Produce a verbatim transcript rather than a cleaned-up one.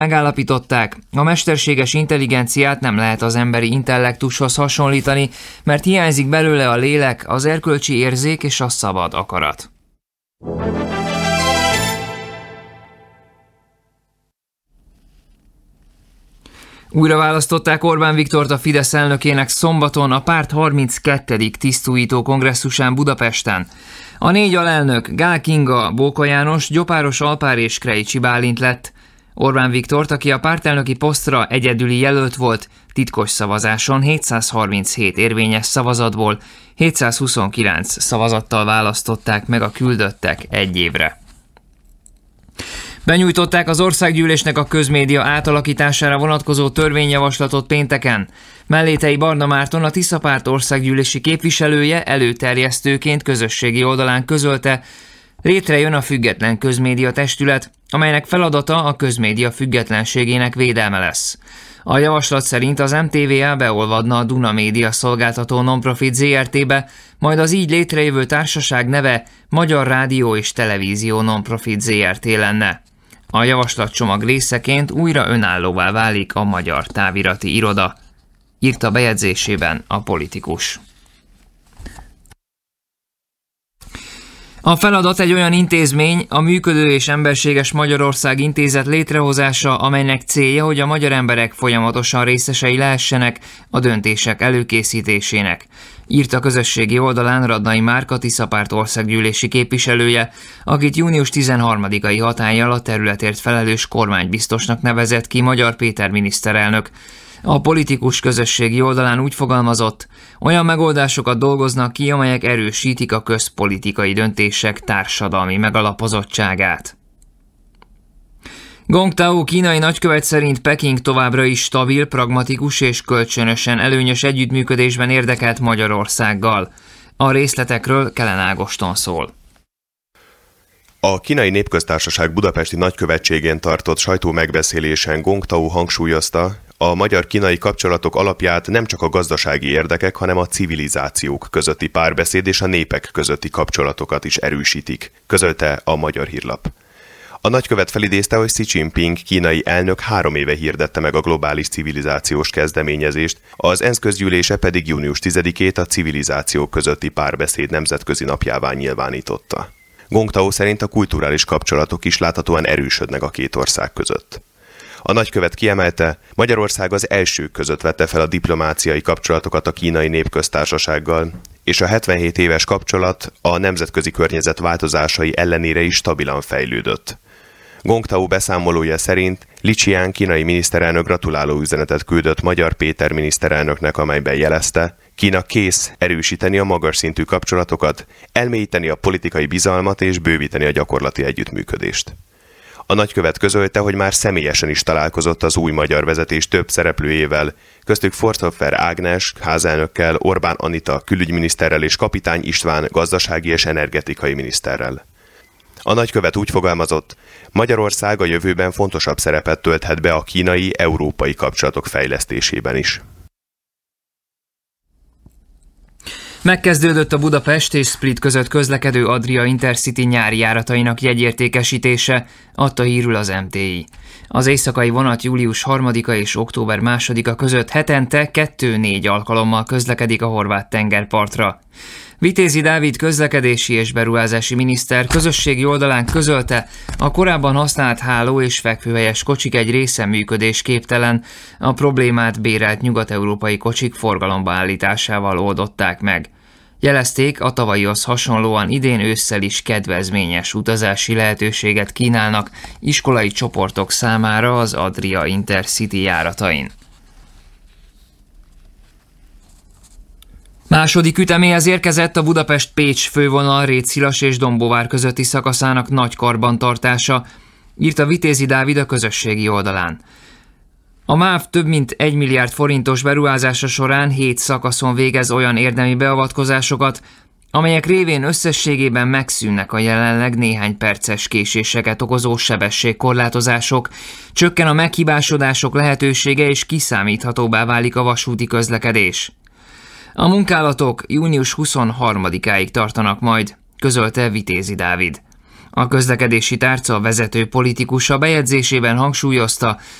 Megállapították, a mesterséges intelligenciát nem lehet az emberi intellektushoz hasonlítani, mert hiányzik belőle a lélek, az erkölcsi érzék és a szabad akarat. Újra választották Orbán Viktort a Fidesz elnökének szombaton a párt harminckettedik tisztújító kongresszusán Budapesten. A négy alelnök Gál Kinga, Bóka János, Gyopáros Alpár és Krejcsi Bálint lett. Orbán Viktort, aki a pártelnöki posztra egyedüli jelölt volt, titkos szavazáson hétszázharminchét érvényes szavazatból hétszázhuszonkilenc szavazattal választották meg a küldöttek egy évre. Benyújtották az országgyűlésnek a közmédia átalakítására vonatkozó törvényjavaslatot pénteken. Mellétei Barna Márton, a Tiszapárt országgyűlési képviselője előterjesztőként közösségi oldalán közölte, létrejön a független közmédia testület, amelynek feladata a közmédia függetlenségének védelme lesz. A javaslat szerint az em té vé á beolvadna a Duna Média szolgáltató Nonprofit zé er té-be, majd az így létrejövő társaság neve Magyar Rádió és Televízió Nonprofit zé er té lenne. A javaslatcsomag részeként újra önállóvá válik a Magyar Távirati Iroda, írta bejegyzésében a Politikus. A feladat egy olyan intézmény, a Működő és Emberséges Magyarország Intézet létrehozása, amelynek célja, hogy a magyar emberek folyamatosan részesei lehessenek a döntések előkészítésének, írta közösségi oldalán Radnai Márka, Tiszapárt országgyűlési képviselője, akit június tizenharmadikai hatállyal a területért felelős kormánybiztosnak nevezett ki Magyar Péter miniszterelnök. A Politikus közösségi oldalán úgy fogalmazott, olyan megoldásokat dolgoznak ki, amelyek erősítik a közpolitikai döntések társadalmi megalapozottságát. Gong Tao kínai nagykövet szerint Peking továbbra is stabil, pragmatikus és kölcsönösen előnyös együttműködésben érdekelt Magyarországgal. A részletekről Kelen Ágoston szól. A Kínai Népköztársaság budapesti nagykövetségén tartott sajtómegbeszélésen Gong Tao hangsúlyozta, a magyar-kínai kapcsolatok alapját nem csak a gazdasági érdekek, hanem a civilizációk közötti párbeszéd és a népek közötti kapcsolatokat is erősítik, közölte a Magyar Hírlap. A nagykövet felidézte, hogy Xi Jinping kínai elnök három éve hirdette meg a globális civilizációs kezdeményezést, az ENSZ közgyűlése pedig június tizedikét a civilizációk közötti párbeszéd nemzetközi napjává nyilvánította. Gong Tao szerint a kulturális kapcsolatok is láthatóan erősödnek a két ország között. A nagykövet kiemelte, Magyarország az elsők között vette fel a diplomáciai kapcsolatokat a Kínai Népköztársasággal, és a hetvenhét éves kapcsolat a nemzetközi környezet változásai ellenére is stabilan fejlődött. Gong Tao beszámolója szerint Li Qiang kínai miniszterelnök gratuláló üzenetet küldött Magyar Péter miniszterelnöknek, amelyben jelezte, Kína kész erősíteni a magas szintű kapcsolatokat, elmélyíteni a politikai bizalmat és bővíteni a gyakorlati együttműködést. A nagykövet közölte, hogy már személyesen is találkozott az új magyar vezetés több szereplőjével, köztük Forsthoffer Ágnes házelnökkel, Orbán Anita külügyminiszterrel és Kapitány István gazdasági és energetikai miniszterrel. A nagykövet úgy fogalmazott, Magyarország a jövőben fontosabb szerepet tölthet be a kínai-európai kapcsolatok fejlesztésében is. Megkezdődött a Budapest és Split között közlekedő Adria Intercity nyári járatainak jegyértékesítése, adta hírül az em té i. Az éjszakai vonat július harmadika és október másodika között hetente kettő-négy alkalommal közlekedik a horvát tengerpartra. Vitézi Dávid közlekedési és beruházási miniszter közösségi oldalán közölte, a korábban használt háló és fekvőhelyes kocsik egy része működésképtelen, a problémát bérelt nyugat-európai kocsik forgalomba állításával oldották meg. Jelezték, a tavalyihoz hasonlóan idén ősszel is kedvezményes utazási lehetőséget kínálnak iskolai csoportok számára az Adria Intercity járatain. Második üteméhez érkezett a Budapest-Pécs fővonal Rétszilas és Dombóvár közötti szakaszának nagy karbantartása, írta Vitézi Dávid a közösségi oldalán. A MÁV több mint egy milliárd forintos beruházása során hét szakaszon végez olyan érdemi beavatkozásokat, amelyek révén összességében megszűnnek a jelenleg néhány perces késéseket okozó sebességkorlátozások, csökken a meghibásodások lehetősége és kiszámíthatóbbá válik a vasúti közlekedés. A munkálatok június huszonharmadikáig tartanak majd, közölte Vitézi Dávid. A közlekedési tárca vezető politikusa bejegyzésében hangsúlyozta,